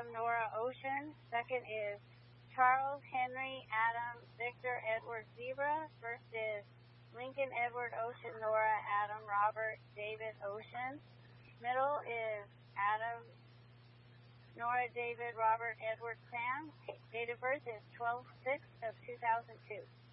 Adam Nora Ocean. Second is Charles Henry Adam Victor Edward Zebra. First is Lincoln Edward Ocean Nora Adam Robert David Ocean. Middle is Adam Nora David Robert Edward Sam. Date of birth is 12/6 of 2002.